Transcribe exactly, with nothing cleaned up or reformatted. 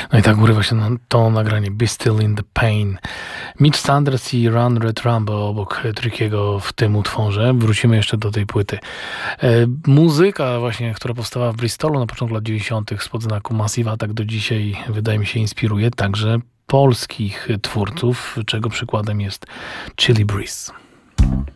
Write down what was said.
No i tak urywa się na to nagranie Be Still in the Pain. Mitch Sanders i Run Red Rumble obok Trickiego w tym utworze. Wrócimy jeszcze do tej płyty. E, muzyka właśnie, która powstała w Bristolu na początku lat dziewięćdziesiątych spod znaku Massive Attack do dzisiaj, wydaje mi się, inspiruje także polskich twórców, czego przykładem jest Chili Breeze.